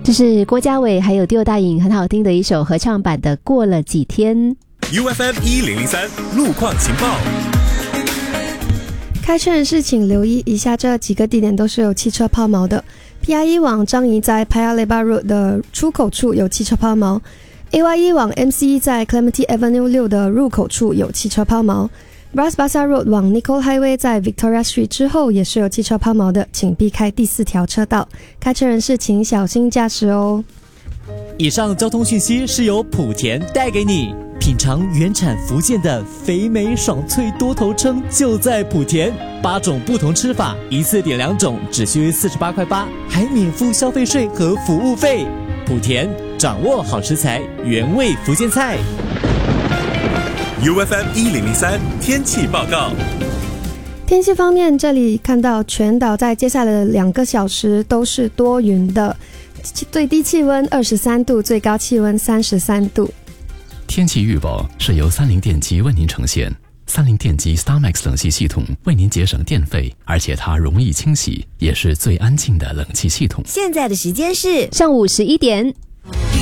这是郭家伟还有丢大颖很好听的一首合唱版的《过了几天》。 UFM 1003路况情报。 开车人士请留意以下这几个地点都是有汽车抛锚的。PIE 往张仪在 Paya Lebar Road 的出口处有汽车抛锚， AYE 往 MCE 在 Clementi Avenue 6的入口处有汽车抛锚， Bras Basah Road 往 Nicole Highway 在 Victoria Street 之后也是有汽车抛锚的，请避开第4条车道，开车人士请小心驾驶哦。 以上交通讯息是由莆田带给你，品尝原产福建的肥美爽脆多头称就在莆田，8种不同吃法，一次点2种只需48块8，还免付消费税和服务费。莆田掌握好食材，原味福建菜。 UFM 1003天气报告。 天气方面，这里看到全岛在接下来的2个小时都是多云的，最低气温23度，最高气温33度。 天气预报是由30电机为您呈现。30电机 StarMax 冷气系统为您节省电费，而且它容易清洗，也是最安静的冷气系统。 现在的时间是上午11点。